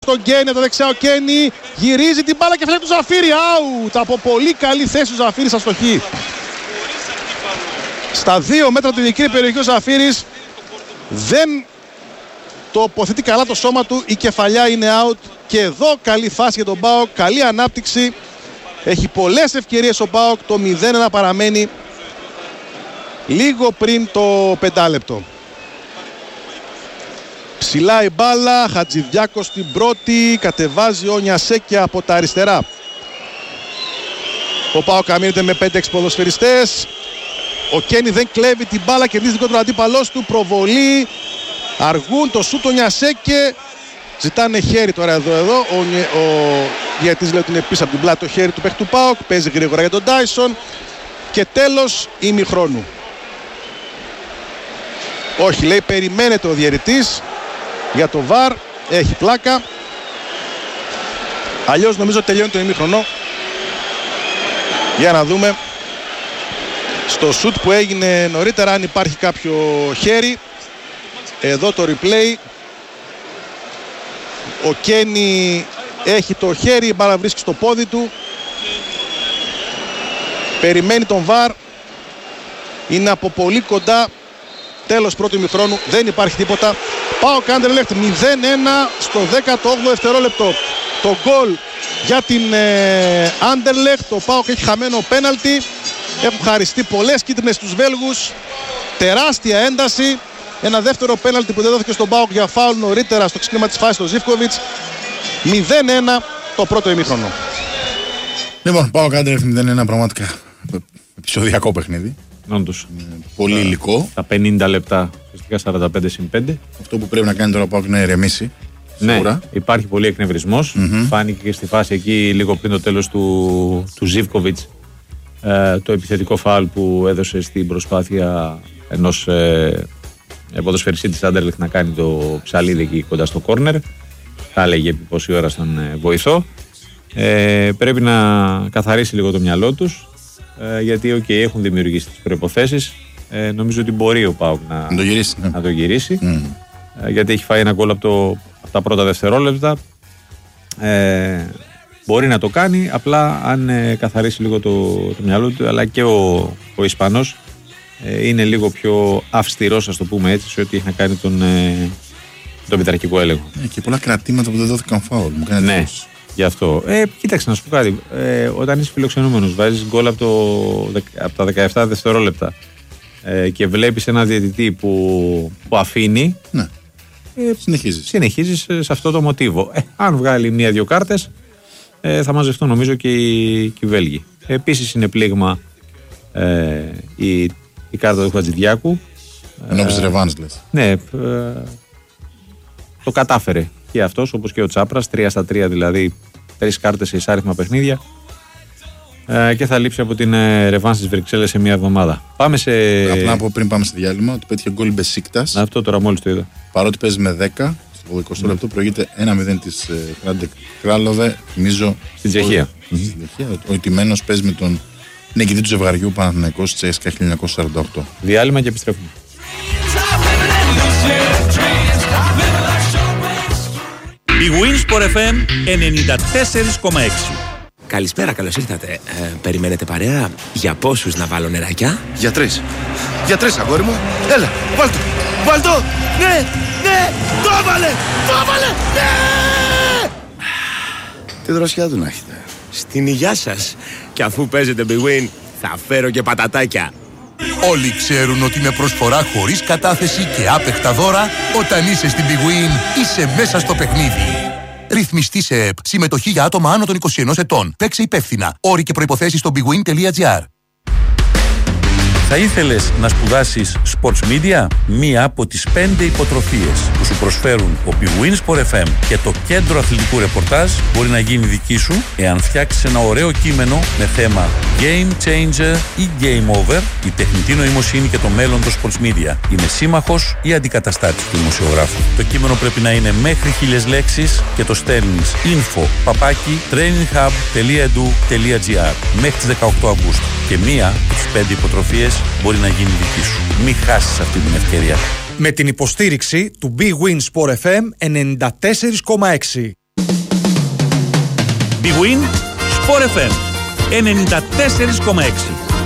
στον Κένι, τα δεξιά ο Κένι γυρίζει την μπάλα και φεύγει του Ζαφύρι. Out! Από πολύ καλή θέση ο Ζαφύρις αστοχή. Στα 2 μέτρα του μικρή περιοχή ο Ζαφύρις δεν τοποθετεί καλά το σώμα του, η κεφαλιά είναι out. Και εδώ καλή φάση για τον ΠΑΟΚ, καλή ανάπτυξη. Έχει πολλές ευκαιρίες ο ΠΑΟΚ, το 0-1 παραμένει λίγο πριν το 5 λεπτό. Ψηλά η μπάλα, Χατζηδιάκος στην πρώτη, κατεβάζει ο Νιασέκια από τα αριστερά. Ο ΠΑΟΚ αμήνεται με 5-6 ποδοσφαιριστές. Ο Κένι δεν κλέβει την μπάλα, κερδίζει τον αντίπαλός του, προβολή. Αργούν το σούτ ο Νιασέκε. Ζητάνε χέρι τώρα εδώ. Ο διαιτητής λέει ότι είναι πίσω από την πλάτη το χέρι του παίχτη του ΠΑΟΚ. Παίζει γρήγορα για τον Τάισον. Και τέλος ημιχρόνου. Όχι, λέει, περιμένετε ο διαιτητής για το VAR. Έχει πλάκα. Αλλιώς νομίζω τελειώνει το ημιχρονό. Για να δούμε στο σουτ που έγινε νωρίτερα αν υπάρχει κάποιο χέρι. Εδώ το replay. Ο Κένι έχει το χέρι, η μπάλα βρίσκει στο πόδι του. Περιμένει τον VAR. Είναι από πολύ κοντά. Τέλος πρώτου ημιχρόνου, δεν υπάρχει τίποτα. ΠΑΟΚ Άντερλεχτ 0-1 στο 18ο δευτερόλεπτο. Το γκολ για την Άντερλεχτ. Το ΠΑΟΚ έχει χαμένο πέναλτι. Έχουν χαριστεί πολλές κίτρινες στους Βέλγους. Τεράστια ένταση. Ένα δεύτερο πέναλτι που δεν δόθηκε στον ΠΑΟΚ για φάουλ νωρίτερα στο ξεκίνημα της φάσης του Ζίβκοβιτς. 0-1 το πρώτο ημίχρονο. Λοιπόν, ΠΑΟΚ Άντερλεχτ 0-1, πραγματικά επεισοδιακό παιχνίδι. Όντως. Πολύ υλικό. Τα 50 λεπτά, ουσιαστικά 45-5. Αυτό που πρέπει να κάνει τώρα ο ΠΑΟΚ είναι να ηρεμήσει. Ναι, σίγουρα. υπάρχει πολύ εκνευρισμός. Φάνηκε και στη φάση εκεί λίγο πριν το τέλος του Ζίβκοβιτς το επιθετικό φάουλ που έδωσε στην προσπάθεια ενός ποδοσφαιριστή της Άντερλεχτ να κάνει το ψαλίδι εκεί κοντά στο κόρνερ. Θα έλεγε επί πόση ώρα στον βοηθό. Πρέπει να καθαρίσει λίγο το μυαλό τους, γιατί έχουν δημιουργήσει τις προϋποθέσεις. Νομίζω ότι μπορεί ο ΠΑΟΚ να το γυρίσει, γιατί έχει φάει ένα γκολ από τα πρώτα δευτερόλεπτα. Μπορεί να το κάνει, απλά αν καθαρίσει λίγο το μυαλό του, αλλά και ο Ισπανός είναι λίγο πιο αυστηρός, ας το πούμε έτσι, σε ό,τι έχει να κάνει τον πειθαρχικό έλεγχο. Και πολλά κρατήματα που δεν δόθηκαν φάουλ. Ναι, γι' αυτό. Κοίταξε να σου πω κάτι. Όταν είσαι φιλοξενούμενος, βάζεις γκολ από τα 17 δευτερόλεπτα και βλέπεις ένα διαιτητή που αφήνει. Ναι. Συνεχίζεις σε αυτό το μοτίβο. Αν βγάλει 1-2 κάρτες, θα μαζευτούν νομίζω και οι Βέλγοι. Επίσης είναι πλήγμα η κάρτα του Χατζηδιάκου. Ενώπιση ρεβάνς λες. Ναι, το κατάφερε και αυτός όπως και ο Τσάπρας. 3-3 δηλαδή, 3 κάρτες σε εισάριθμα παιχνίδια. Και θα λείψει από την ρεβάνς της Βρυξέλλες σε μια εβδομάδα. Πάμε σε. Απλά να πω πριν πάμε στη διάλειμμα ότι πέτυχε γκολ Μπεσίκτας. Αυτό τώρα μόλις το είδα. Παρότι παίζει με 10, στο 20 λεπτό προηγείται 1-0 της Κράλοβε, νομίζω. Στην Τσεχία. Ο ηττημένος παίζει με τον νικητή του ζευγαριού Παναθηναϊκός Τσέσκα 1948. Διάλειμμα και επιστρέφουμε. Η Winsport FM 94,6. Καλησπέρα, καλώς ήρθατε. Περιμένετε παρέα? Για πόσους να βάλω νεράκια? Για 3. Για 3, αγόρι μου. Έλα, βάλ' το. Βάλ' το. Ναι, ναι, το έβαλε. Το έβαλε, ναι. Τι δροσιά του να έχετε. Στην υγειά σας. Και αφού παίζετε Big Win, θα φέρω και πατατάκια. Όλοι ξέρουν ότι με προσφορά χωρίς κατάθεση και άπεχτα δώρα, όταν είσαι στην Big Win, είσαι μέσα στο παιχνίδι. Ρυθμιστή σε ΕΠ. Συμμετοχή για άτομα άνω των 21 ετών. Παίξε υπεύθυνα. Όροι και προϋποθέσεις στο bigwin.gr. Θα ήθελες να σπουδάσεις Sports Media? Μία από τις 5 υποτροφίες που σου προσφέρουν ο Big Win Sport FM και το Κέντρο Αθλητικού Ρεπορτάζ μπορεί να γίνει δική σου εάν φτιάξεις ένα ωραίο κείμενο με θέμα Game Changer ή Game Over, η τεχνητή νοημοσύνη και το μέλλον των Sports Media. Είναι σύμμαχος ή αντικαταστάτης του δημοσιογράφου. Το κείμενο πρέπει να είναι μέχρι 1000 λέξεις και το στέλνεις info@traininghub.edu.gr μέχρι τις 18 Αυγούστου. Και μία από τις 5 υποτροφίες μπορεί να γίνει δική σου. Μην χάσεις αυτή την ευκαιρία. Με την υποστήριξη του Big Win Sport FM 94,6. Big Win, Sport FM 94,6.